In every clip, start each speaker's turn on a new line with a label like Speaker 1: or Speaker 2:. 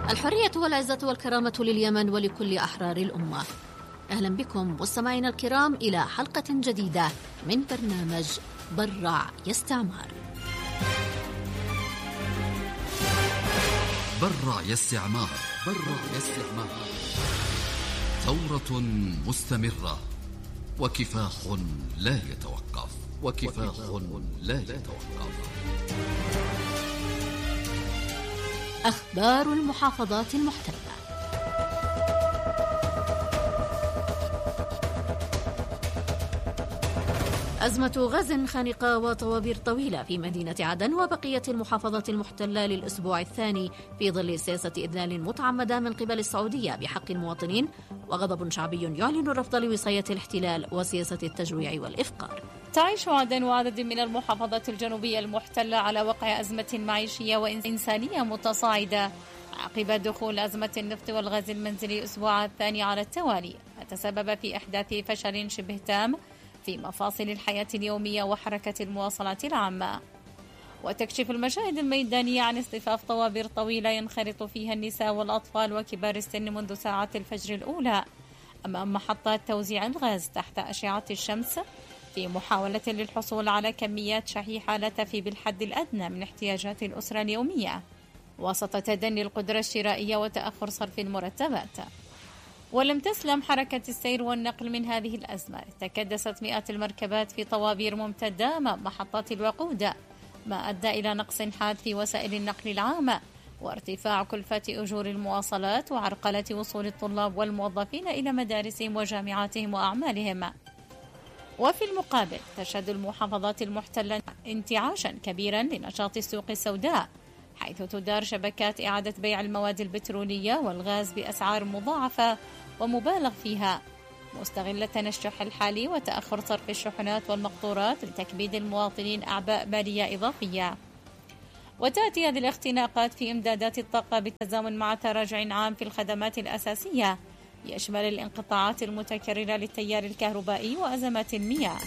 Speaker 1: الحرية والعزة والكرامة لليمن ولكل أحرار الأمة. أهلا بكم مستمعينا الكرام إلى حلقة جديدة من برنامج برع يستعمار.
Speaker 2: برع يستعمار، برع يستعمار، ثورة مستمرة وكفاح لا يتوقف، وكفاح لا يتوقف.
Speaker 1: أخبار المحافظات المحتلة. أزمة غاز خانقة وطوابير طويلة في مدينة عدن وبقية المحافظات المحتلة للأسبوع الثاني في ظل سياسة إذلال متعمدة من قبل السعودية بحق المواطنين، وغضب شعبي يعلن رفض لوصاية الاحتلال وسياسة التجويع والإفقار.
Speaker 3: تعيش عدن وعدد من المحافظات الجنوبية المحتلة على وقع أزمة معيشية وإنسانية متصاعدة عقب دخول أزمة النفط والغاز المنزلي أسبوع الثاني على التوالي، تسبب في إحداث فشل شبه تام في مفاصل الحياة اليومية وحركة المواصلات العامة. وتكشف المشاهد الميدانية عن اصطفاف طوابير طويلة ينخرط فيها النساء والأطفال وكبار السن منذ ساعات الفجر الأولى أمام محطات توزيع الغاز تحت أشعة الشمس، في محاولة للحصول على كميات شحيحة لا تفي بالحد الأدنى من احتياجات الأسرة اليومية، وسط تدني القدرة الشرائية وتأخر صرف المرتبات. ولم تسلم حركة السير والنقل من هذه الأزمة، تكدست مئات المركبات في طوابير ممتدة أمام محطات الوقود، ما أدى إلى نقص حاد في وسائل النقل العامة وارتفاع كلفة أجور المواصلات وعرقلة وصول الطلاب والموظفين إلى مدارسهم وجامعاتهم وأعمالهم. وفي المقابل تشهد المحافظات المحتلة انتعاشا كبيرا لنشاط السوق السوداء، حيث تدار شبكات إعادة بيع المواد البترولية والغاز بأسعار مضاعفة ومبالغ فيها، مستغلة الشح الحالي وتأخر صرف الشحنات والمقطورات لتكبيد المواطنين أعباء مالية إضافية. وتأتي هذه الاختناقات في إمدادات الطاقة بالتزامن مع تراجع عام في الخدمات الأساسية يشمل الانقطاعات المتكررة للتيار الكهربائي وأزمات المياه.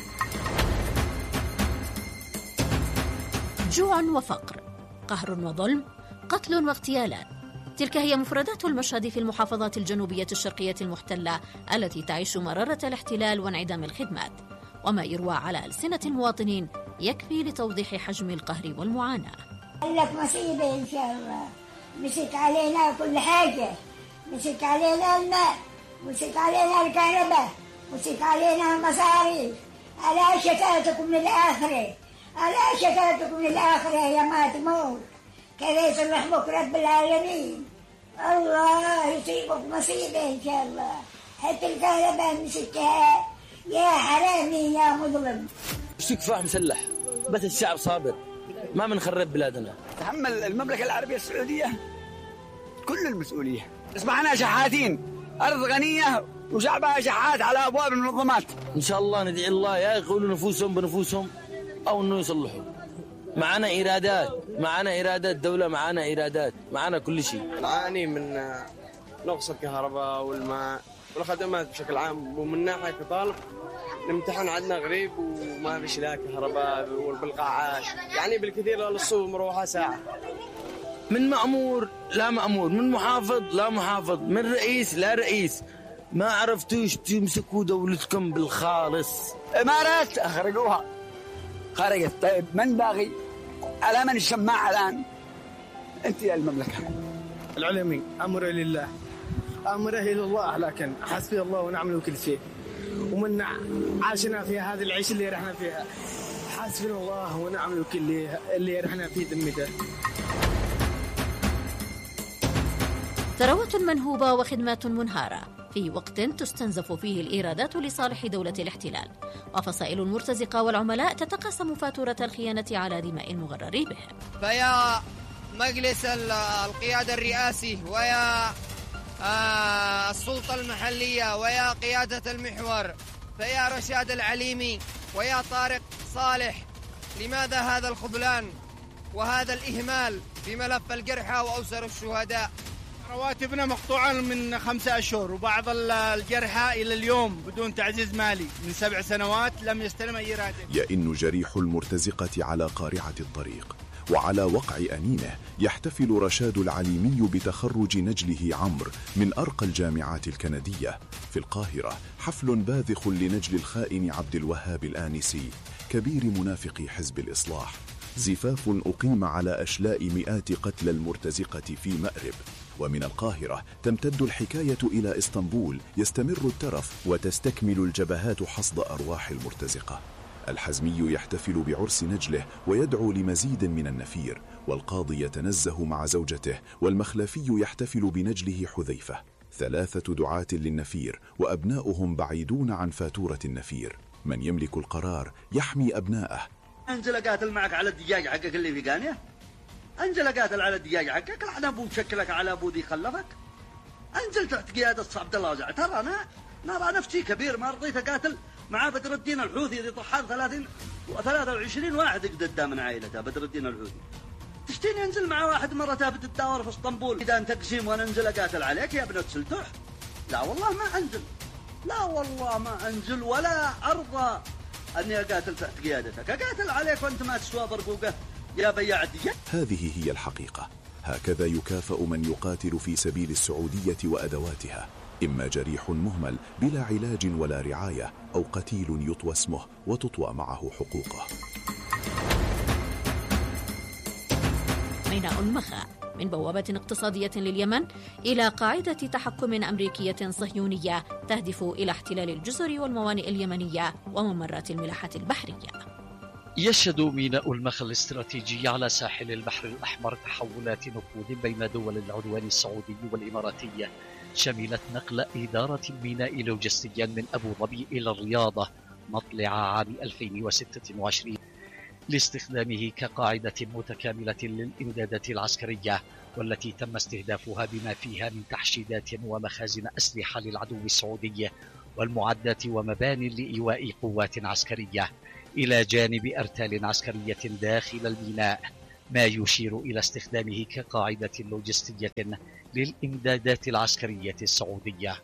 Speaker 1: جوع وفقر، قهر وظلم، قتل واغتيالات، تلك هي مفردات المشهد في المحافظات الجنوبية الشرقية المحتلة التي تعيش مرارة الاحتلال وانعدام الخدمات، وما يروى على ألسنة المواطنين يكفي لتوضيح حجم القهر والمعاناة.
Speaker 4: لك مصيبة إن شاء الله، مسك علينا كل حاجة، مسك علينا الماء، مسك علينا الكهرباء، مسك علينا المصاريف. على شتاتكم من الآخرة، على شتاتكم من الآخرة يا ما تموت، كذا يصلح بك رب العالمين. الله يصيبك مصيبة إن شاء الله. حتى الكهرباء مسكها يا حرامي يا مظلم.
Speaker 5: اشتك كفاح مسلح، بس الشعب صابر، ما بنخرب بلادنا.
Speaker 6: تحمل المملكة العربية السعودية كل المسؤولية. اصبحنا شحاتين، أرض غنية وشعبها شحات على أبواب المنظمات.
Speaker 5: إن شاء الله ندعي الله يا يقولوا نفوسهم بنفوسهم أو إنه يصلحوا. معنا إيرادات دولة، معنا إيرادات، معنا كل شيء.
Speaker 7: نعاني من نقص الكهرباء والماء والخدمات بشكل عام، ومن ناحية كطالب نمتحن عندنا غريب وما فيش لا كهرباء والبالقاعات، يعني بالكثير للصوب مروحة ساعة.
Speaker 5: من مأمور لا مأمور، من محافظ لا محافظ، من رئيس لا رئيس، ما عرفتوش تمسكوا دولتكم بالخالص.
Speaker 6: إمارات أخرجوها، خرجت. طيب من باغي؟ على من الشماعة الآن؟ أنت يا المملكة.
Speaker 8: العلمي أمره لله، أمره إلى الله، لكن حسبي الله ونعم الوكيل فيه. ومن عاشنا في هذه العيش اللي رحنا فيها، حسبنا الله ونعم الوكيل اللي رحنا فيه ذمته.
Speaker 1: ثروات منهوبة وخدمات منهارة في وقت تستنزف فيه الإيرادات لصالح دولة الاحتلال، وفصائل مرتزقة والعملاء تتقاسم فاتورة الخيانة على دماء المغرر بهم.
Speaker 9: فيا مجلس القيادة الرئاسي، ويا السلطة المحلية، ويا قيادة المحور، فيا رشاد العليمي، ويا طارق صالح، لماذا هذا الخذلان وهذا الإهمال في ملف الجرحى وأسر الشهداء؟
Speaker 10: رواتبنا مقطوعة من 5 أشهر، وبعض الجرحى إلى اليوم بدون تعزيز مالي، من 7 سنوات لم يستلم أي راتب.
Speaker 11: يئن جريح المرتزقة على قارعة الطريق، وعلى وقع أنينه يحتفل رشاد العليمي بتخرج نجله عمرو من أرقى الجامعات الكندية. في القاهرة حفل باذخ لنجل الخائن عبد الوهاب الآنسي كبير منافق حزب الإصلاح. زفاف أقيم على أشلاء مئات قتلى المرتزقة في مأرب. ومن القاهرة تمتد الحكاية إلى إسطنبول، يستمر الترف وتستكمل الجبهات حصد أرواح المرتزقة. الحزمي يحتفل بعرس نجله ويدعو لمزيد من النفير، والقاضي يتنزه مع زوجته، والمخلفي يحتفل بنجله حذيفة. 3 دعاة للنفير وأبناؤهم بعيدون عن فاتورة النفير. من يملك القرار يحمي أبناءه.
Speaker 12: انزل قاتل معك على الدجاج حقك اللي في قانيه، انزل قاتل على الدجاج حقك، لعن ابوك شكلك على ابو ذي خلفك. انزل تحت قيادة عبد الله زعتر. انا نرى نفسي كبير ما رضيت اقاتل مع بدر الدين الحوثي ذي طحان 23 واحد قدام من عائلته. بدر الدين الحوثي تشتيني انزل مع واحد مرته بتداور في اسطنبول اذا انت تقسيم وانا انزل اقاتل عليك يا ابنة سلتوح؟ لا والله ما انزل، لا والله ما انزل ولا ارضى اني اقاتل تحت قيادتك. اقاتل عليك وانت ما تسوى برقوقه يا بياع الدجاج.
Speaker 11: هذه هي الحقيقة. هكذا يكافأ من يقاتل في سبيل السعودية وأدواتها، إما جريح مهمل بلا علاج ولا رعاية، أو قتيل يطوى اسمه وتطوى معه حقوقه.
Speaker 1: ميناء المخا، من بوابة اقتصادية لليمن إلى قاعدة تحكم أمريكية صهيونية تهدف إلى احتلال الجزر والموانئ اليمنية وممرات الملاحة البحرية.
Speaker 13: يشهد ميناء المخا الاستراتيجي على ساحل البحر الأحمر تحولات نفوذ بين دول العدوان السعودي والإماراتية، شملت نقل إدارة الميناء لوجستيا من أبو ظبي إلى الرياض مطلع عام 2026 لاستخدامه كقاعدة متكاملة للإمدادات العسكرية، والتي تم استهدافها بما فيها من تحشيدات ومخازن أسلحة للعدو السعودي والمعدات ومبانٍ لإيواء قوات عسكرية، إلى جانب أرتال عسكرية داخل الميناء، ما يشير إلى استخدامه كقاعدة لوجستية للإمدادات العسكرية السعودية.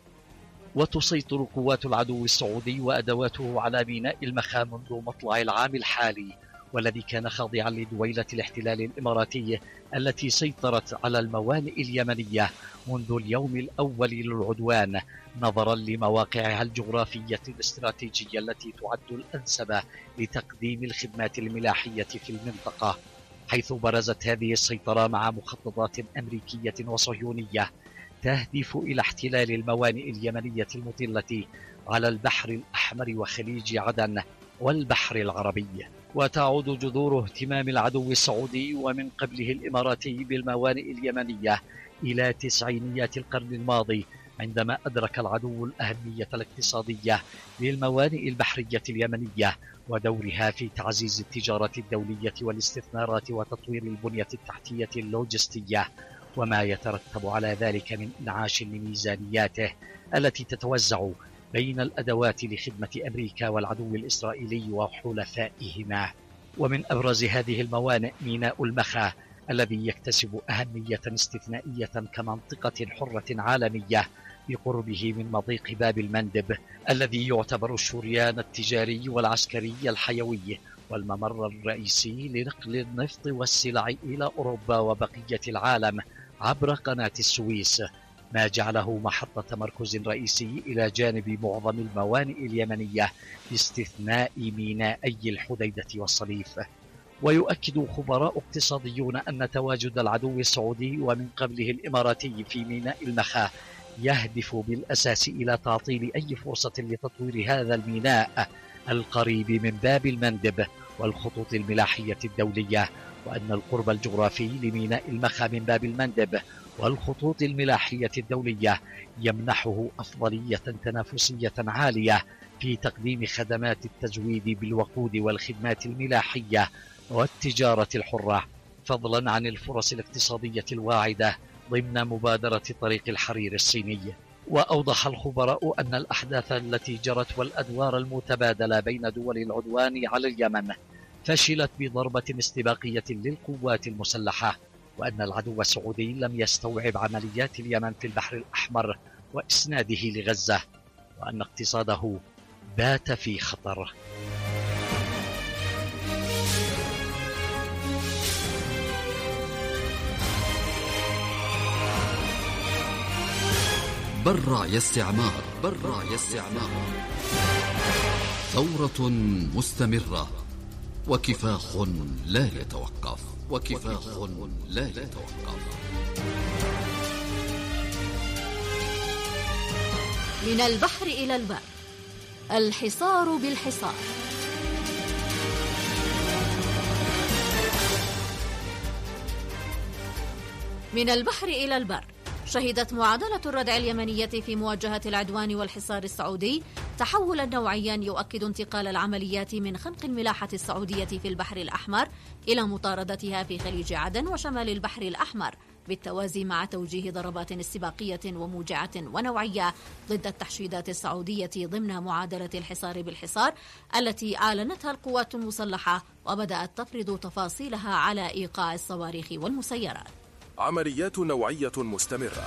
Speaker 13: وتسيطر قوات العدو السعودي وأدواته على ميناء المخا منذ مطلع العام الحالي، والذي كان خاضعا لدويلة الاحتلال الإماراتي التي سيطرت على الموانئ اليمنية منذ اليوم الأول للعدوان، نظرا لمواقعها الجغرافية الاستراتيجية التي تعد الأنسب لتقديم الخدمات الملاحية في المنطقة، حيث برزت هذه السيطرة مع مخططات أمريكية وصهيونية تهدف إلى احتلال الموانئ اليمنية المطلة على البحر الأحمر وخليج عدن والبحر العربي. وتعود جذور اهتمام العدو السعودي ومن قبله الإماراتي بالموانئ اليمنية إلى تسعينيات القرن الماضي، عندما أدرك العدو الأهمية الاقتصادية للموانئ البحرية اليمنية ودورها في تعزيز التجارة الدولية والاستثمارات وتطوير البنية التحتية اللوجستية، وما يترتب على ذلك من إنعاش لميزانياته التي تتوزع بين الأدوات لخدمة أمريكا والعدو الإسرائيلي وحلفائهما. ومن أبرز هذه الموانئ ميناء المخا، الذي يكتسب أهمية استثنائية كمنطقة حرة عالمية بقربه من مضيق باب المندب، الذي يعتبر الشريان التجاري والعسكري الحيوي والممر الرئيسي لنقل النفط والسلع إلى أوروبا وبقية العالم عبر قناة السويس، ما جعله محط تمركز رئيسي إلى جانب معظم الموانئ اليمنية باستثناء مينائي الحديدة والصليف. ويؤكد خبراء اقتصاديون أن تواجد العدو السعودي ومن قبله الإماراتي في ميناء المخا يهدف بالأساس إلى تعطيل أي فرصة لتطوير هذا الميناء القريب من باب المندب والخطوط الملاحية الدولية، وأن القرب الجغرافي لميناء المخا من باب المندب والخطوط الملاحية الدولية يمنحه أفضلية تنافسية عالية في تقديم خدمات التزويد بالوقود والخدمات الملاحية والتجارة الحرة، فضلا عن الفرص الاقتصادية الواعدة ضمن مبادرة طريق الحرير الصيني. وأوضح الخبراء أن الأحداث التي جرت والأدوار المتبادلة بين دول العدوان على اليمن فشلت بضربة استباقية للقوات المسلحة، وأن العدو السعودي لم يستوعب عمليات اليمن في البحر الأحمر وإسناده لغزة، وأن اقتصاده بات في خطر.
Speaker 2: برع يا استعمار، برع يا استعمار. ثورة مستمرة وكفاح لا يتوقف، وكفاح لا يتوقف.
Speaker 1: من البحر إلى البر، الحصار بالحصار. من البحر إلى البر، شهدت معادلة الردع اليمنية في مواجهة العدوان والحصار السعودي تحولا نوعيا يؤكد انتقال العمليات من خنق الملاحة السعودية في البحر الأحمر إلى مطاردتها في خليج عدن وشمال البحر الأحمر، بالتوازي مع توجيه ضربات استباقية وموجعة ونوعية ضد التحشيدات السعودية ضمن معادلة الحصار بالحصار التي أعلنتها القوات المسلحة وبدأت تفرض تفاصيلها على إيقاع الصواريخ والمسيرات.
Speaker 14: عمليات نوعية مستمرة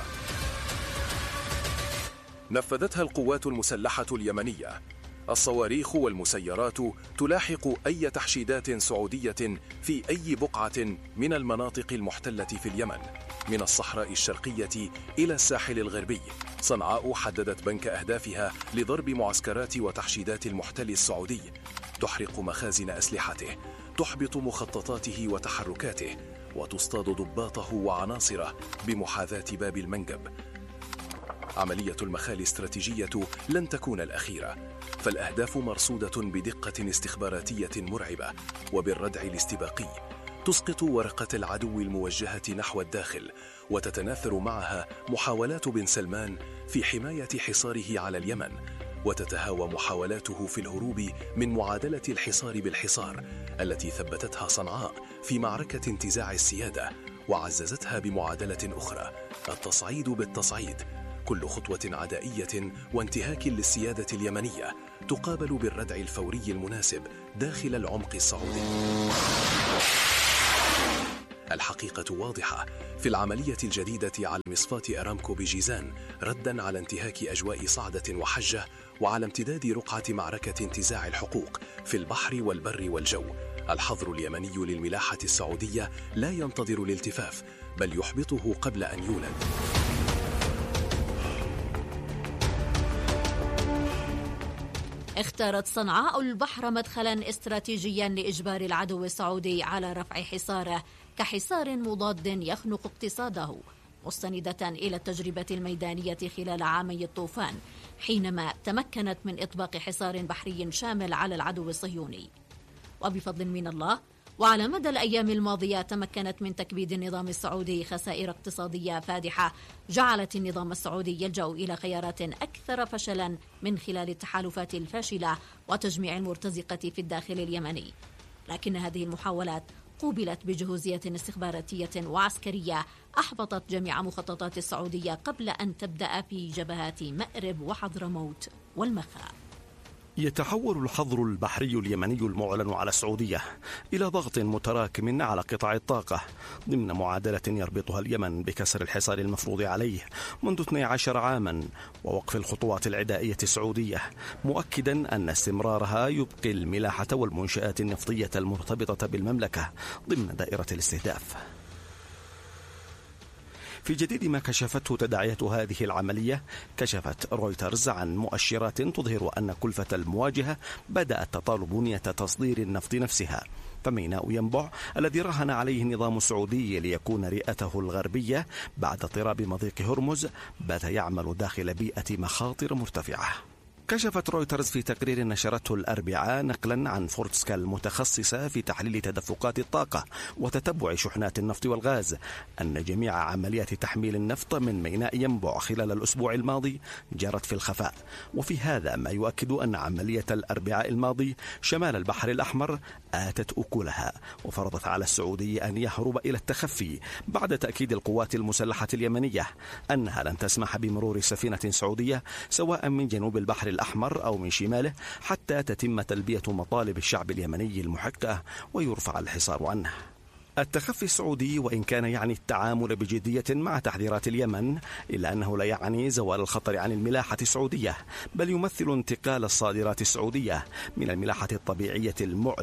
Speaker 14: نفذتها القوات المسلحة اليمنية. الصواريخ والمسيرات تلاحق أي تحشيدات سعودية في أي بقعة من المناطق المحتلة في اليمن، من الصحراء الشرقية إلى الساحل الغربي. صنعاء حددت بنك أهدافها لضرب معسكرات وتحشيدات المحتل السعودي، تحرق مخازن أسلحته، تحبط مخططاته وتحركاته، وتصطاد ضباطه وعناصره بمحاذاة باب المنجب. عملية المخال الاستراتيجية لن تكون الأخيرة، فالأهداف مرصودة بدقة استخباراتية مرعبة وبالردع الاستباقي. تسقط ورقة العدو الموجهة نحو الداخل، وتتناثر معها محاولات بن سلمان في حماية حصاره على اليمن، وتتهاوى محاولاته في الهروب من معادلة الحصار بالحصار التي ثبتتها صنعاء في معركة انتزاع السيادة، وعززتها بمعادلة أخرى، التصعيد بالتصعيد. كل خطوة عدائية وانتهاك للسيادة اليمنية تقابل بالردع الفوري المناسب داخل العمق السعودي. الحقيقة واضحة في العملية الجديدة على مصفاة أرامكو بجيزان، رداً على انتهاك أجواء صعدة وحجة، وعلى امتداد رقعة معركة انتزاع الحقوق في البحر والبر والجو. الحظر اليمني للملاحة السعودية لا ينتظر الالتفاف، بل يحبطه قبل أن يولد.
Speaker 1: اختارت صنعاء البحر مدخلا استراتيجيا لإجبار العدو السعودي على رفع حصاره كحصار مضاد يخنق اقتصاده، مستندة إلى التجربة الميدانية خلال عامي الطوفان، حينما تمكنت من إطباق حصار بحري شامل على العدو الصهيوني. وبفضل من الله، وعلى مدى الأيام الماضية تمكنت من تكبيد النظام السعودي خسائر اقتصادية فادحة جعلت النظام السعودي يلجأ إلى خيارات أكثر فشلا من خلال التحالفات الفاشلة وتجميع المرتزقة في الداخل اليمني. لكن هذه المحاولات قوبلت بجهوزية استخباراتية وعسكرية أحبطت جميع مخططات السعودية قبل أن تبدأ في جبهات مأرب وحضرموت والمخا.
Speaker 15: يتحول الحظر البحري اليمني المعلن على السعودية إلى ضغط متراكم على قطاع الطاقة ضمن معادلة يربطها اليمن بكسر الحصار المفروض عليه منذ 12 عاما ووقف الخطوات العدائية السعودية، مؤكدا أن استمرارها يبقي الملاحة والمنشآت النفطية المرتبطة بالمملكة ضمن دائرة الاستهداف. في جديد ما كشفته تداعيات هذه العملية، كشفت رويترز عن مؤشرات تظهر أن كلفة المواجهة بدأت تطال بنية تصدير النفط نفسها. فميناء ينبع الذي راهن عليه النظام السعودي ليكون رئته الغربية بعد اضطراب مضيق هرمز بات يعمل داخل بيئة مخاطر مرتفعة. كشفت رويترز في تقرير نشرته الأربعاء نقلا عن فورتسكا المتخصصة في تحليل تدفقات الطاقة وتتبع شحنات النفط والغاز أن جميع عمليات تحميل النفط من ميناء ينبع خلال الأسبوع الماضي جرت في الخفاء. وفي هذا ما يؤكد أن عملية الأربعاء الماضي شمال البحر الأحمر آتت أكلها وفرضت على السعودي أن يهرب إلى التخفي بعد تأكيد القوات المسلحة اليمنية أنها لن تسمح بمرور سفينة سعودية سواء من جنوب البحر الأحمر أو من شماله حتى تتم تلبية مطالب الشعب اليمني المحقة ويرفع الحصار عنه. التخفي السعودي وإن كان يعني التعامل بجدية مع تحذيرات اليمن، إلا أنه لا يعني زوال الخطر عن الملاحة السعودية، بل يمثل انتقال الصادرات السعودية من الملاحة الطبيعية المعلنة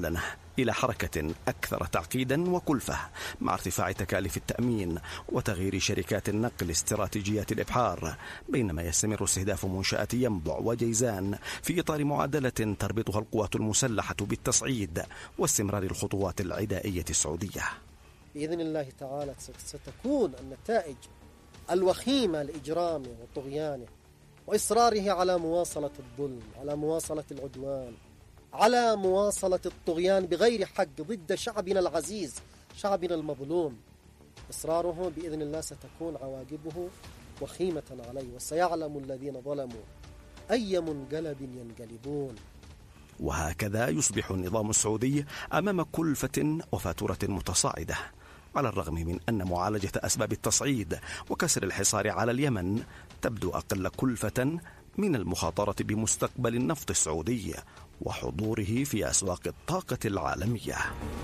Speaker 15: إلى حركة أكثر تعقيدا وكلفة مع ارتفاع تكاليف التأمين وتغيير شركات النقل استراتيجيات الإبحار، بينما يستمر استهداف منشآت ينبع وجيزان في إطار معادلة تربطها القوات المسلحة بالتصعيد واستمرار الخطوات العدائية السعودية.
Speaker 16: بإذن الله تعالى ستكون النتائج الوخيمة لإجرامه وطغيانه وإصراره على مواصلة الظلم، على مواصلة العدوان، على مواصلة الطغيان بغير حق ضد شعبنا العزيز، شعبنا المظلوم. إصراره بإذن الله ستكون عواقبه وخيمة عليه، وسيعلم الذين ظلموا أي منقلب ينقلبون.
Speaker 15: وهكذا يصبح النظام السعودي أمام كلفة وفاتورة متصاعدة، على الرغم من أن معالجة أسباب التصعيد وكسر الحصار على اليمن تبدو أقل كلفة من المخاطرة بمستقبل النفط السعودي وحضوره في أسواق الطاقة العالمية.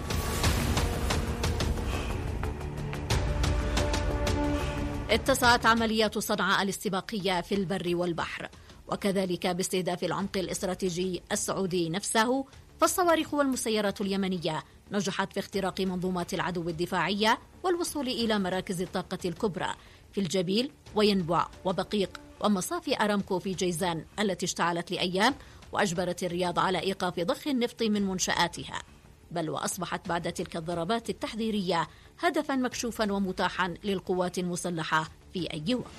Speaker 1: اتسعت عمليات صنعاء الاستباقية في البر والبحر، وكذلك باستهداف العمق الاستراتيجي السعودي نفسه، فالصواريخ والمسيرات اليمنية نجحت في اختراق منظومات العدو الدفاعية والوصول إلى مراكز الطاقة الكبرى في الجبيل وينبع وبقيق ومصافي أرامكو في جيزان التي اشتعلت لأيام وأجبرت الرياض على إيقاف ضخ النفط من منشآتها، بل وأصبحت بعد تلك الضربات التحذيرية هدفا مكشوفا ومتاحا للقوات المسلحة في أي وقت.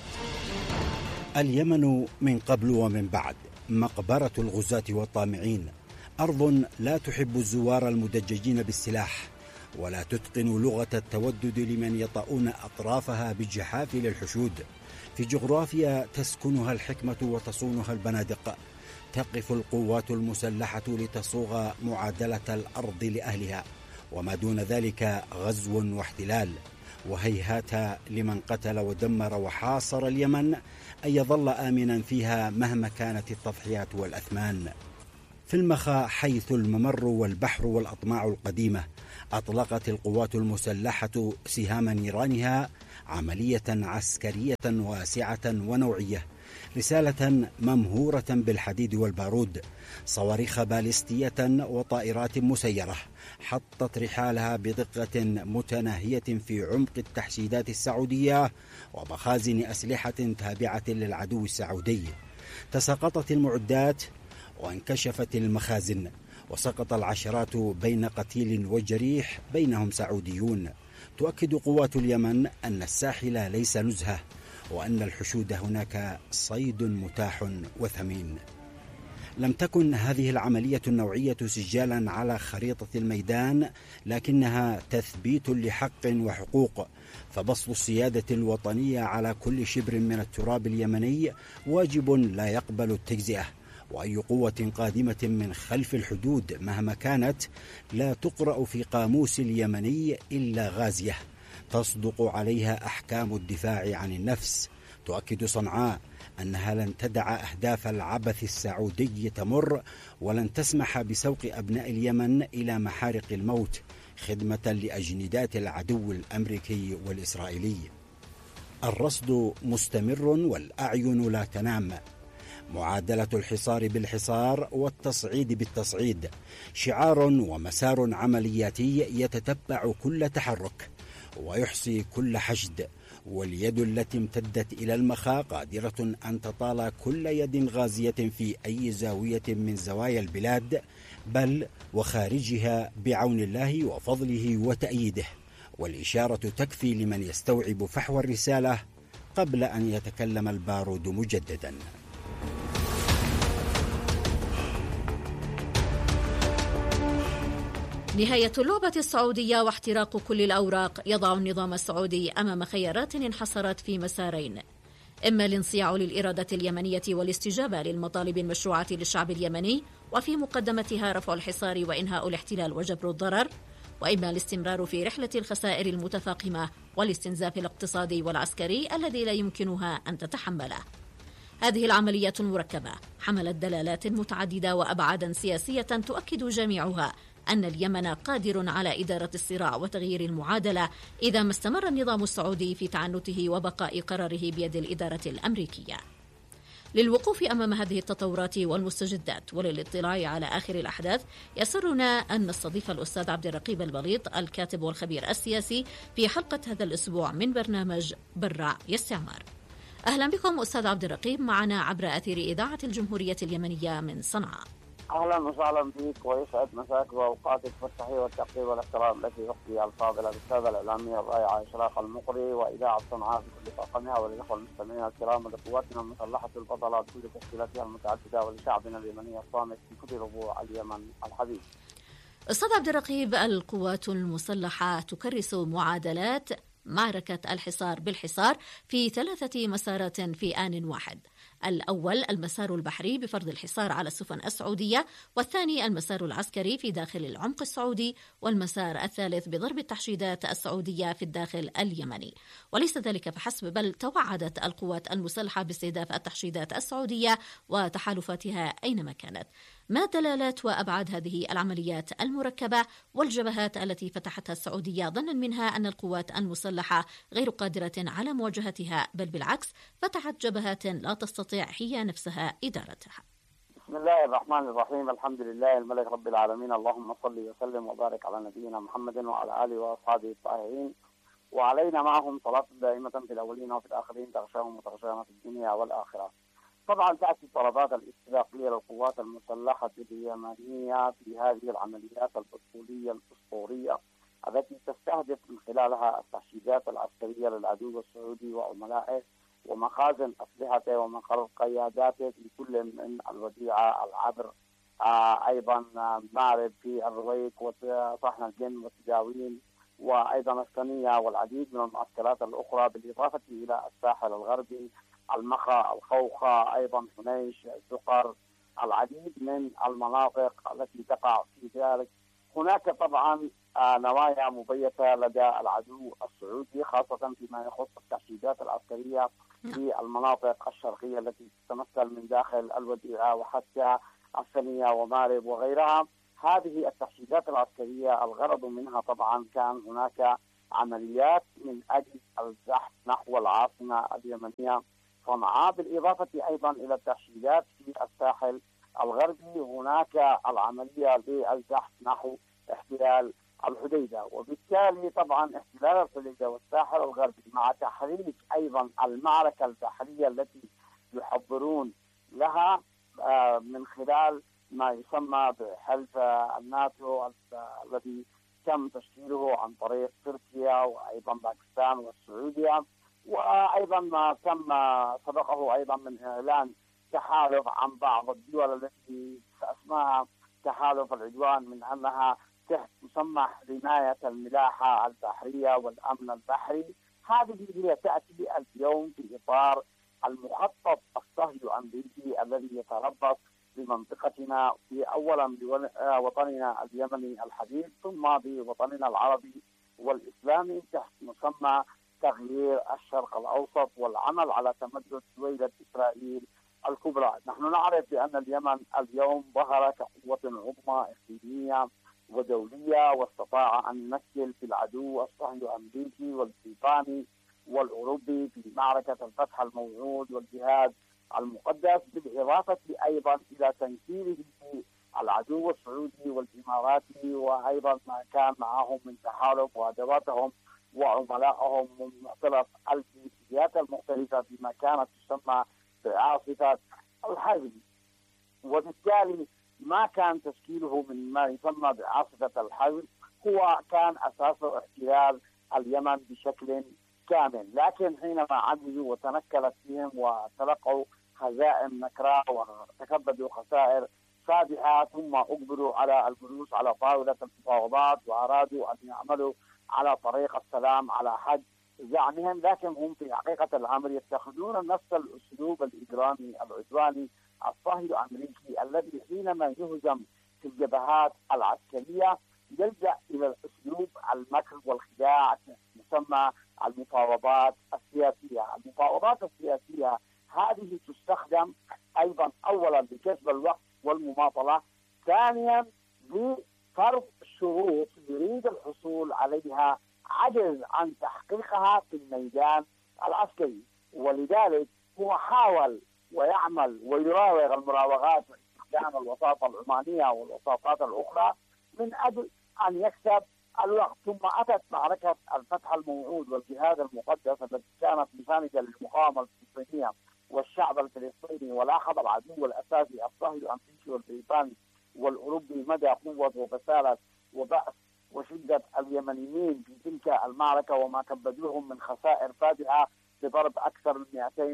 Speaker 17: اليمن من قبل ومن بعد مقبرة الغزاة والطامعين، أرض لا تحب الزوار المدججين بالسلاح ولا تتقن لغة التودد لمن يطؤون أطرافها بالجحافل الحشود. في جغرافيا تسكنها الحكمة وتصونها البنادق، تقف القوات المسلحة لتصوغ معادلة الأرض لأهلها، وما دون ذلك غزو واحتلال. وهيهات لمن قتل ودمر وحاصر اليمن أن يظل آمنا فيها مهما كانت التضحيات والأثمان. في المخا حيث الممر والبحر والأطماع القديمة، أطلقت القوات المسلحة سهام نيرانها عملية عسكرية واسعة ونوعية، رسالة ممهورة بالحديد والبارود، صواريخ باليستية وطائرات مسيرة حطت رحالها بدقة متناهية في عمق التحشيدات السعودية ومخازن أسلحة تابعة للعدو السعودي. تساقطت المعدات وانكشفت المخازن، وسقط العشرات بين قتيل وجريح بينهم سعوديون. تؤكد قوات اليمن أن الساحل ليس نزهة، وأن الحشود هناك صيد متاح وثمين. لم تكن هذه العملية النوعية سجالا على خريطة الميدان، لكنها تثبيت لحق وحقوق، فبسط السيادة الوطنية على كل شبر من التراب اليمني واجب لا يقبل التجزئة، وأي قوة قادمة من خلف الحدود مهما كانت لا تقرأ في قاموس اليمني إلا غازية، تصدق عليها أحكام الدفاع عن النفس. تؤكد صنعاء أنها لن تدع أهداف العبث السعودي تمر، ولن تسمح بسوق أبناء اليمن إلى محارق الموت خدمة لأجندات العدو الأمريكي والإسرائيلي. الرصد مستمر والأعين لا تنام، معادلة الحصار بالحصار والتصعيد بالتصعيد، شعار ومسار عملياتي يتتبع كل تحرك ويحصي كل حشد، واليد التي امتدت إلى المخا قادرة أن تطال كل يد غازية في أي زاوية من زوايا البلاد، بل وخارجها بعون الله وفضله وتأييده. والإشارة تكفي لمن يستوعب فحوى الرسالة قبل أن يتكلم البارود مجددا.
Speaker 1: نهاية اللعبة السعودية واحتراق كل الأوراق يضع النظام السعودي أمام خيارات انحصرت في مسارين: إما الانصياع للإرادة اليمنية والاستجابة للمطالب المشروعة للشعب اليمني وفي مقدمتها رفع الحصار وإنهاء الاحتلال وجبر الضرر، وإما الاستمرار في رحلة الخسائر المتفاقمة والاستنزاف الاقتصادي والعسكري الذي لا يمكنها أن تتحمله. هذه العملية المركبة حملت دلالات متعددة وأبعادا سياسية تؤكد جميعها أن اليمن قادر على إدارة الصراع وتغيير المعادلة إذا ما استمر النظام السعودي في تعنته وبقاء قراره بيد الإدارة الأمريكية. للوقوف أمام هذه التطورات والمستجدات وللاطلاع على آخر الأحداث يسرنا أن نستضيف الأستاذ عبد الرقيب البليط الكاتب والخبير السياسي في حلقة هذا الأسبوع من برنامج برا يستعمار. أهلا بكم أستاذ عبد الرقيب معنا عبر أثير إذاعة الجمهورية اليمنية من صنعاء.
Speaker 18: اهلا وسهلا بك ويسعد مساك واوقاتك والتحيه والتقدير والاحترام لك اختي الفاضله الاستاذه الاعلاميه الرائعه اشراق المقري واذاعه صنعاء بكل طاقمها وللاخوه المستمعين الكرام ولقواتنا المسلحه البطله بكل تشكيلاتها المتعدده ولشعبنا اليمني الصامت في كل ربوع اليمن الحبيب.
Speaker 1: أستاذ عبد الرقيب، القوات المسلحة تكرس معادلات معركة الحصار بالحصار في 3 مسارات في آن واحد. الأول المسار البحري بفرض الحصار على السفن السعودية، والثاني المسار العسكري في داخل العمق السعودي، والمسار الثالث بضرب التحشيدات السعودية في الداخل اليمني. وليس ذلك فحسب، بل توعدت القوات المسلحة باستهداف التحشيدات السعودية وتحالفاتها أينما كانت. ما دلالات وأبعاد هذه العمليات المركبة والجبهات التي فتحتها السعودية ظنا منها أن القوات المسلحة غير قادرة على مواجهتها، بل بالعكس فتحت جبهات لا تستطيع هي نفسها إدارتها؟
Speaker 18: بسم الله الرحمن الرحيم، الحمد لله الملك رب العالمين، اللهم صل وسلم وبارك على نبينا محمد وعلى آله وأصحابه الطاهرين، وعلينا معهم صلاة دائمة في الأولين وفي الآخرين تغشاهم وتغشانا في الدنيا والآخرة. طبعا تأتي طلبات الاستباقية للقوات المسلحة اليمنية في هذه العمليات البطولية الأسطورية التي تستهدف من خلالها التحشيدات العسكرية للعدو السعودي وعملائه ومخازن أسلحته ومقر قياداته في كل من الوديعة العبر، أيضا مارب في الرويك وصحن الجن والتداوين، وأيضا الثنية والعديد من المعسكرات الأخرى، بالإضافة إلى الساحل الغربي، المخا، الخوخة، أيضا حنيش، الزقر، العديد من المناطق التي تقع في ذلك. هناك طبعا نوايا مبيتة لدى العدو السعودي خاصة فيما يخص التحشيدات العسكرية في المناطق الشرقية التي تتمثل من داخل الوديعة وحتى الثنية ومارب وغيرها. هذه التحشيدات العسكرية الغرض منها طبعا كان هناك عمليات من أجل الزحف نحو العاصمة اليمنية صنعاء، بالإضافة أيضا إلى التحشيدات في الساحل الغربي. هناك العملية للزحف نحو احتلال الحديدة، وبالتالي طبعا احتلال الحديدة والساحل الغربي مع تحريك أيضا المعركة البحرية التي يحضرون لها من خلال ما يسمى بحلف الناتو الذي تم تشكيله عن طريق تركيا وأيضا باكستان والسعودية، وأيضا ما تم سبقه أيضا من إعلان تحالف عن بعض الدول التي اسمها تحالف العدوان من أنها تحت مسمى حماية الملاحة البحرية والأمن البحري. هذه هي تأتي اليوم في إطار المخطط الصهيوني الأمريكي الذي يتربص بمنطقتنا، أولا بوطننا اليمني الحبيب ثم بوطننا العربي والإسلامي تحت مسمى تغيير الشرق الأوسط والعمل على تمدد دويلة إسرائيل الكبرى. نحن نعرف بأن اليمن اليوم ظهر كقوة عظمى إقليمية ودولية، واستطاع أن يمثل في العدو الصهيوني الأمريكي والبريطاني والأوروبي في معركة الفتح الموعود والجهاد المقدس، بالإضافة أيضا إلى تنكيله في العدو السعودي والإماراتي، وأيضا ما كان معهم من تحالف وأدواتهم وعملائهم من مختلف الجنسيات المختلفة فيما كانت تسمى بعاصفة الحزب. وبالتالي ما كان تشكيله من ما يسمى بعاصفة الحزب هو كان أساسه احتلال اليمن بشكل كامل، لكن حينما عجزوا وتنكلت فيهم وتلقوا هزائم نكراء وتكبدوا خسائر فادحة ثم أجبروا على الجلوس على طاولة المفاوضات وأرادوا أن يعملوا على طريق السلام على حد زعمهم، لكن هم في حقيقة الأمر يتخذون نفس الأسلوب الإجرامي العدواني الصهيوني الأمريكي الذي حينما يهزم في الجبهات العسكرية يلجأ إلى الأسلوب المكر والخداع تسمى المفاوضات السياسية. المفاوضات السياسية هذه تستخدم أيضا أولا لكسب الوقت والمماطلة، ثانيا لفرض شروط يريد الحصول عليها عجز عن تحقيقها في الميدان العسكري. ولذلك هو حاول ويعمل ويراوغ المراوغات واستخدام الوساطة العمانية والوساطات الأخرى من أجل أن يكسب الوقت. ثم أتت معركة الفتح الموعود والجهاد المقدس التي كانت مساندة للمقاومة الفلسطينية والشعب الفلسطيني، ولاحظ العدو الأساسي الصهيوني الأمريكي والبريطاني والأوروبي مدى قوة وبسالة وبأس وشدة اليمنيين في تلك المعركة، وما كبدوهم من خسائر فادحة بضرب أكثر من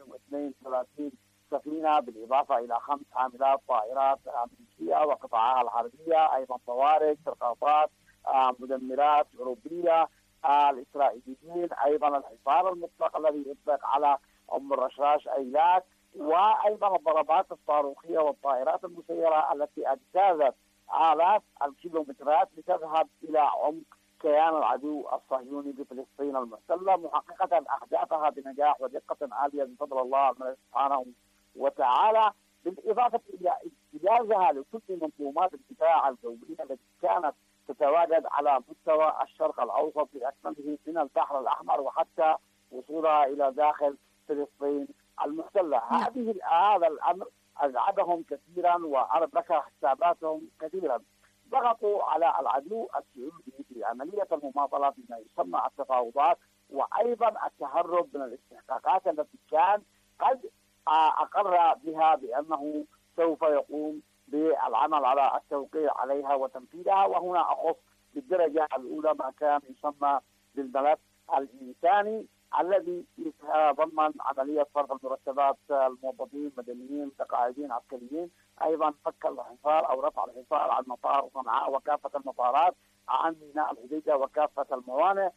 Speaker 18: 232 سفينة، بالإضافة إلى 5 حاملات طائرات أمريكية وقطعها الحربية، أيضا صواريخ، فرقاطات، مدمرات أوروبية. الإسرائيليين أيضا الحصار المطلق الذي يطلق على أم الرشاش أيلات، وأيضا الضربات الصاروخية والطائرات المسيرة التي اجتازت آلاف الكيلومترات لتذهب إلى عمق كيان العدو الصهيوني بفلسطين المحتلة، محققة أهدافها بنجاح ودقة عالية بفضل الله سبحانه وتعالى، بالإضافة إلى اجتيازها لكل منظومات الدفاع الجوية التي كانت تتواجد على مستوى الشرق الأوسط بأكمله من البحر الأحمر وحتى وصولها إلى داخل فلسطين المحتلة. هذا الأمر أزعجهم كثيرا وأربك حساباتهم كثيرا. ضغطوا على العدو السعودي في عملية المماطلة بما يسمى التفاوضات، وأيضا التهرب من الاستحقاقات التي كان قد أقر بها بأنه سوف يقوم بالعمل على التوقيع عليها وتنفيذها. وهنا أخص بالدرجة الأولى ما كان يسمى بالملف الإنساني الذي يتضمن عملية فرض المرتبات الموظفين مدنيين متقاعدين عسكريين، أيضا فك الحصار أو رفع الحصار عن مطار صنعاء وكافة المطارات، عن ميناء الحديدة وكافة الموانئ،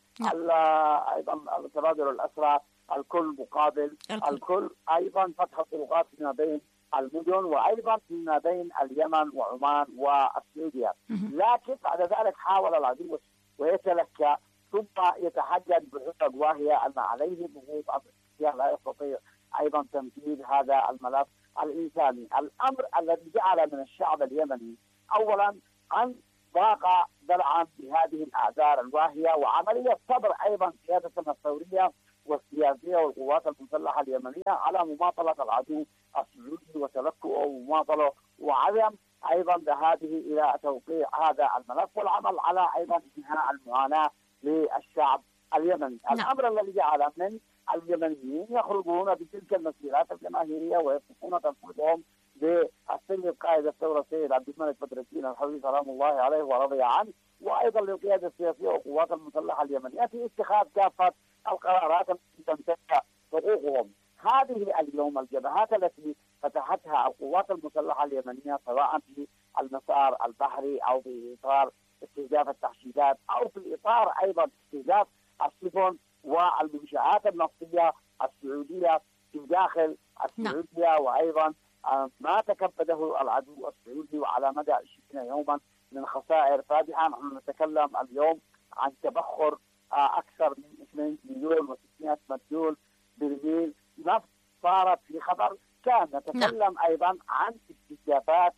Speaker 18: أيضا تبادل الأسرى الكل مقابل الكل، أيضا فتح الطرقات فيما بين المدن وأيضا فيما بين اليمن وعمان والسعودية. لكن بعد ذلك حاول العدو ويتلكى ثم يتحجج بحجج وهي أن عليه ضغوط أمريكية لا يستطيع أيضا تنفيذ هذا الملف الإنساني. الأمر الذي جعل من الشعب اليمني أولا أن ضاق درعا بهذه الأعذار الواهية، وعملية صبر أيضا قيادتنا الثورية والسياسية والقوات المسلحة اليمنية على مماطلة العدو السعودي وتلكؤه ومماطله، وعدم أيضا ذهابه إلى توقيع هذا الملف والعمل على أيضا إنهاء المعاناة للشعب اليمني. الأمر الذي جعل من اليمنيين يخرجون بتلك المسيرات الجماهيرية ويصفون تنفيذهم بالسيد قائد الثورة السيد عبد الملك بدر الدين الحوثي سلام الله عليه ورضي عنه، وأيضا للقيادة السياسية والقوات المسلحة اليمنية في اتخاذ كافة القرارات التي تمتلك حقوقهم. هذه اليوم الجبهات التي فتحتها القوات المسلحة اليمنية سواء في المسار البحري أو في إطار استهداف التحشيدات أو في إطار أيضا استهداف السفن والمنشآت النفطية السعودية في داخل السعودية، وأيضا ما تكبده العدو السعودي وعلى مدى 20 يوما من خسائر فادحة. نحن نتكلم اليوم عن تبخر أكثر من 2 مليون و600 مليون برميل نفط صارت في خطر. كان نتكلم أيضا عن استهدافات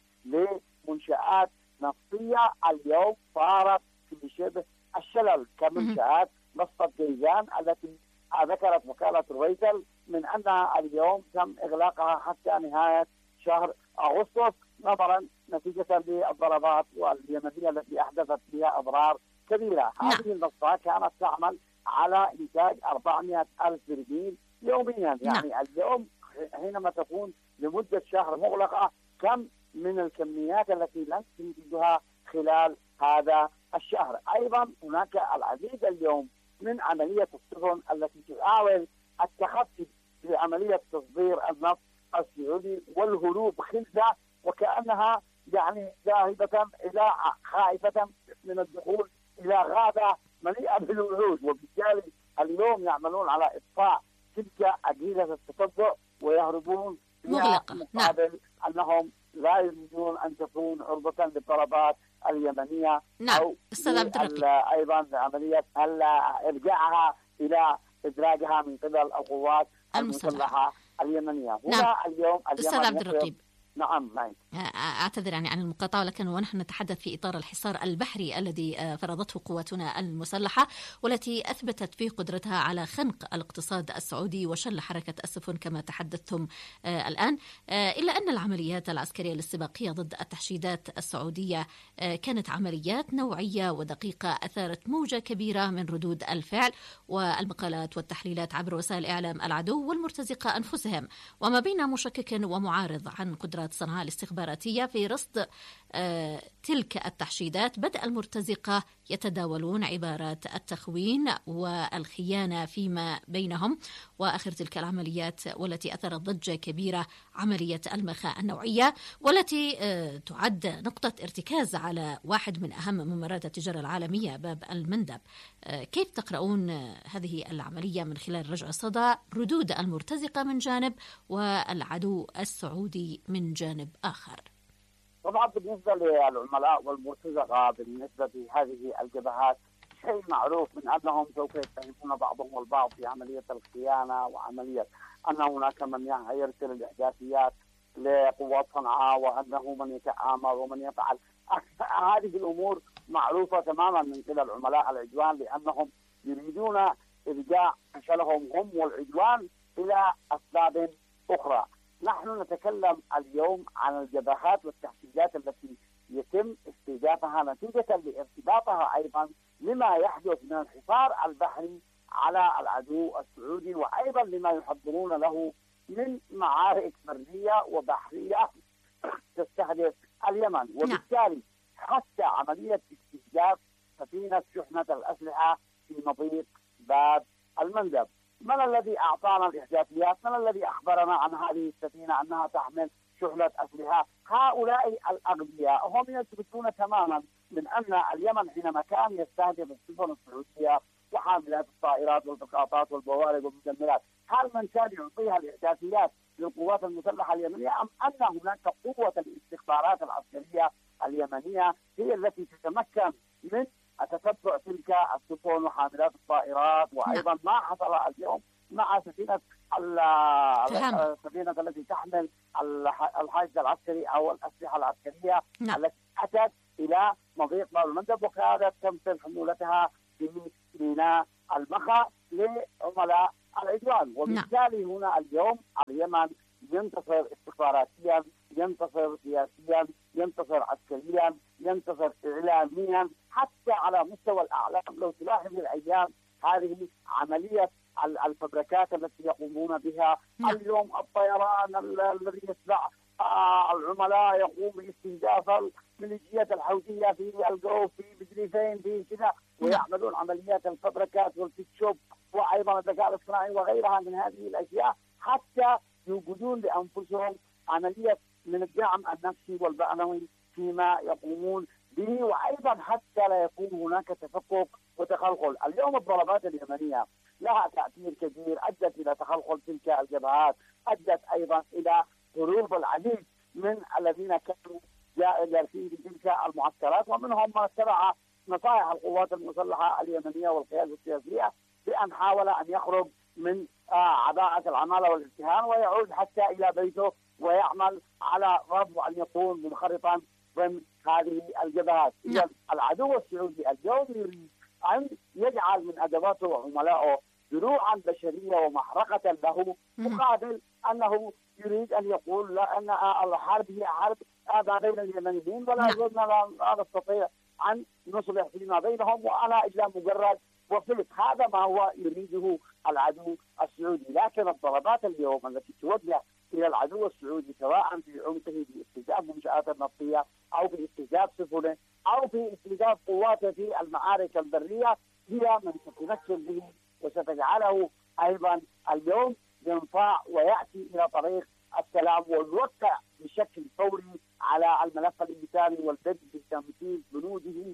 Speaker 18: لمنشآت نفطية اليوم صارت في شبه الشلل كمنشآت نفط جيزان التي ذكرت وكالة رويتل من أنها اليوم تم إغلاقها حتى نهاية شهر أغسطس نظرا نتيجة للضربات اليمنية التي أحدثت فيها أضرار كبيرة. هذه النفطة كانت تعمل على إنتاج 400,000 برميل يوميا، يعني اليوم حينما تكون لمدة شهر مغلقة كم من الكميات التي لن تنتجها خلال هذا الشهر. أيضا هناك العديد اليوم من عملية السفن التي تحاول التخفي في عملية تصدير النفط السعودي والهروب خلفه وكأنها يعني ذاهبة إلى خائفة من الدخول إلى غابة مليئة بالوحوش، وبالتالي اليوم يعملون على إطفاء تلك أجهزة التصدع ويهربون مقابل أنهم لا يريدون أن تكون عرضة للضربات اليمنية أو أيضا عملية إرجاعها إلى إدراجها من قبل القوات المسلحة اليمنية. هنا اليوم
Speaker 1: أستاذ عبد الرقيب
Speaker 18: نعم معي.
Speaker 1: أعتذر عن المقاطعة، لكن ونحن نتحدث في إطار الحصار البحري الذي فرضته قواتنا المسلحة، والتي أثبتت فيه قدرتها على خنق الاقتصاد السعودي وشل حركة السفن كما تحدثتم الآن، إلا أن العمليات العسكرية الاستباقية ضد التحشيدات السعودية كانت عمليات نوعية ودقيقة، أثارت موجة كبيرة من ردود الفعل والمقالات والتحليلات عبر وسائل إعلام العدو والمرتزقة أنفسهم. وما بين مشكك ومعارض عن قدرات صنعاء الاستخباراتية في رصد تلك التحشيدات، بدأ المرتزقة يتداولون عبارات التخوين والخيانة فيما بينهم. وآخر تلك العمليات والتي أثرت ضجة كبيرة عملية المخاء النوعية، والتي تعد نقطة ارتكاز على واحد من أهم ممرات التجارة العالمية، باب المندب. كيف تقرؤون هذه العملية من خلال رجع صدى ردود المرتزقة من جانب والعدو السعودي من جانب آخر؟
Speaker 18: طبعا بالنسبة للعملاء والمرتزقة بالنسبة لهذه الجبهات شيء معروف من أنهم سوف يتهمون بعضهم البعض في عملية الخيانة وعملية أن هناك من يرسل الإحداثيات لقوات صنعاء وأنه من يتآمر ومن يفعل. هذه الأمور معروفة تماما من قبل عملاء العدوان، لأنهم يريدون إرجاع فشلهم هم والعدوان إلى أسباب أخرى. نحن نتكلم اليوم عن الجبهات والتحشيدات التي يتم استهدافها نتيجة لارتباطها أيضا لما يحدث من الحصار البحري على العدو السعودي، وأيضا لما يحضرون له من معارك برية وبحرية تستهدف اليمن. وبالتالي حتى عملية استهداف سفينة شحنة الأسلحة في مضيق باب المندب، من الذي أعطانا الإحداثيات؟ من الذي أخبرنا عن هذه السفينة أنها تحمل شحنة أسلحة؟ هؤلاء الأغبياء هم يثبتون تماما من أن اليمن حينما كان يستهدف السفن السعودية وحاملات الطائرات والبساطات والبوارق والمجملات، هل من كان يعطيها الإحداثيات للقوات المسلحة اليمنية، أم أن هناك قوة الاستخبارات العسكرية اليمنية هي التي تتمكن من تتبع تلك السفن وحاملات الطائرات؟ وأيضا ما حصل اليوم مع سفينة التي تحمل الحشد العسكري أو الأسلحة العسكرية التي أتت إلى مضيق باب المندب وكادت تمثل حمولتها في ميناء المخا لعملاء العدوان. وبالتالي هنا اليوم اليمن ينتصر استخباراتيا، ينتصر سياسيا، ينتصر عسكريا، ينتصر إعلاميا، حتى على مستوى الأعلام. لو تلاحظ الأيام هذه عملية الفبركات التي يقومون بها اليوم، الطيران الذي يتبع العملاء يقوم باستهداف الميليشيات الحوثية في الجوف في مدري فين في كذا، ويعملون عمليات الفبركات والفيتشوب وأيضا الذكاء الاصطناعي وغيرها من هذه الأشياء، حتى يوجدون لأنفسهم عملية من الدعم النفسي والمعنوي فيما يقومون به، وأيضا حتى لا يكون هناك تفكك وتخلخل. اليوم الضربات اليمنية لها تأثير كبير، أدت إلى تخلخل تلك الجبهات، أدت أيضا إلى هروب العديد من الذين كانوا جالسين في تلك المعسكرات، ومنهم من اتبع نصائح القوات المسلحة اليمنية والقيادة السياسية بأن حاول أن يخرج من عباءة العمالة والامتهان ويعود حتى إلى بيته ويعمل على رفض أن يكون منخرطا ضمن هذه الجبهات. إذا العدو السعودي اليوم يريد أن يجعل من أدواته وعملائه دروعا بشرية ومحرقة له، مقابل أنه يريد أن يقول لا أن الحرب هي حرب ما بين اليمنيين ولا لا نستطيع أن نصلح فيما بينهم وأنا إلا مجرد وفلت. هذا ما هو يريده العدو السعودي. لكن الضربات اليوم التي توجه إلى العدو السعودي سواء في عمقه باستهداف منشآت النفطية أو في استهداف سفنه أو في استهداف قواته في المعارك البرية هي من ستمثل به وستجعله أيضا اليوم ينفع ويأتي إلى طريق السلام والوقع بشكل فوري على الملف الإنساني والبدء بتنفيذ بنوده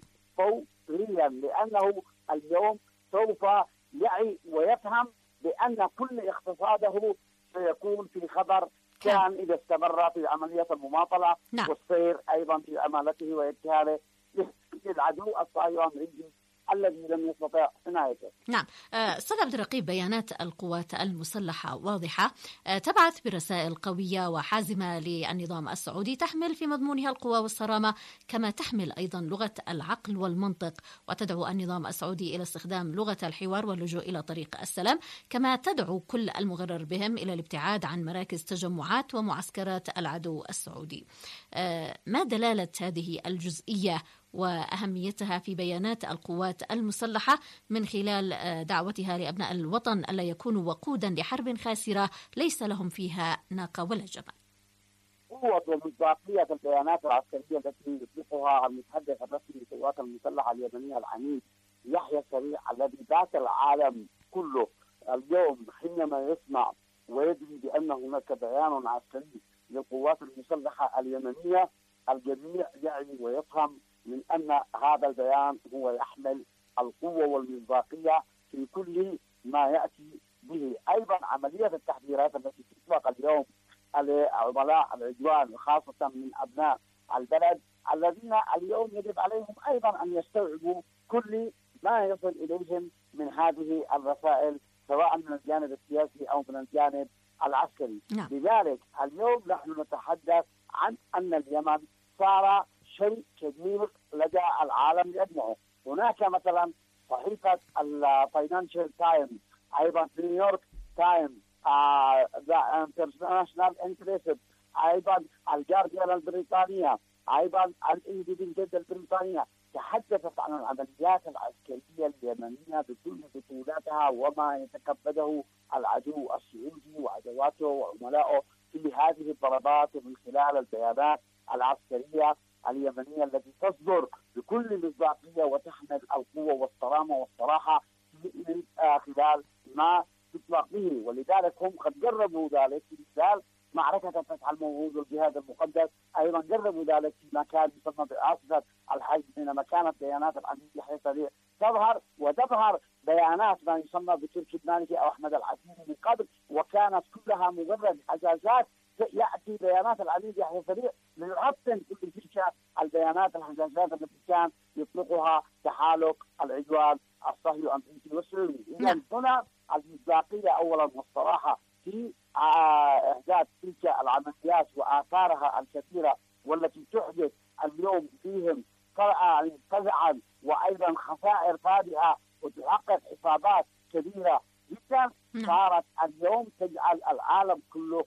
Speaker 18: فوريا، لأنه اليوم سوف يعي ويفهم بأن كل اقتصاده سيكون في خبر كان إذا استمر في عملية المماطلة والسير أيضا في عمالته واجتهاده للعدو الصهيوني الذي لم يستطع حمايته.
Speaker 1: نعم. أستاذ عبد الرقيب، بيانات القوات المسلحة واضحة، تبعث برسائل قوية وحازمة للنظام السعودي، تحمل في مضمونها القوة والصرامة، كما تحمل أيضا لغة العقل والمنطق، وتدعو النظام السعودي إلى استخدام لغة الحوار واللجوء إلى طريق السلام، كما تدعو كل المغرر بهم إلى الابتعاد عن مراكز تجمعات ومعسكرات العدو السعودي. ما دلالة هذه الجزئية وأهميتها في بيانات القوات المسلحة من خلال دعوتها لأبناء الوطن ألا يكونوا وقودا لحرب خاسرة ليس لهم فيها ناقة ولا جمل؟
Speaker 18: قوة ومصداقية البيانات العسكرية التي يطلقها المتحدث الرسمي للقوات المسلحة اليمنية العميد يحيى السريع، الذي بات العالم كله اليوم حينما يسمع ويدري بأن هناك بيان عسكري للقوات المسلحة اليمنية، الجميع يعي ويفهم من أن هذا البيان هو يحمل القوة والمصداقية في كل ما يأتي به. أيضا عملية التحذيرات التي تطلق اليوم على عملاء العدوان خاصة من أبناء البلد الذين اليوم يجب عليهم أيضا أن يستوعبوا كل ما يصل إليهم من هذه الرسائل سواء من الجانب السياسي أو من الجانب العسكري. لذلك اليوم نحن نتحدث عن أن اليمن صار شيء كبير لدى العالم بأجمعه. هناك مثلا صحيفة الفاينانشال تايمز، أيضا نيويورك تايمز، ذا انترناشونال انتريست، أيضا الجارديان البريطانية، أيضا الاندبندنت البريطانية تحدثت عن العمليات العسكرية اليمنية بكل بطولاتها وما يتكبده العدو السعودي وعدواته وعملائه في هذه الضربات من خلال البيانات العسكرية اليمنية التي تصدر بكل مصداقية وتحمل القوة والصرامة والصراحة من خلال ما تطلق به. ولذلك هم قد جربوا ذلك في مثال معركة فتح الموعود والجهاد المقدس، أيضا جربوا ذلك في مكان يسمى بعاصفة الحج حينما كانت بيانات العميد يحيى السريع تظهر بيانات ما يسمى بتركي المالكي أو أحمد العسيري من قبل، وكانت كلها مجرد حجازات. يأتي بيانات العميد يحيى السريع ليعطل كل تلك البيانات الحجازات التي كان يطلقها تحالف العدوان الصهيوني الأمريكي والسعودي. إذا هنا المصداقية أولا والصراحة في إحداث تلك العمليات وآثارها الكثيرة والتي تحدث اليوم فيهم فزعا وأيضا خسائر فادحة وتحقق إصابات كبيرة جدا، صارت اليوم تجعل العالم كله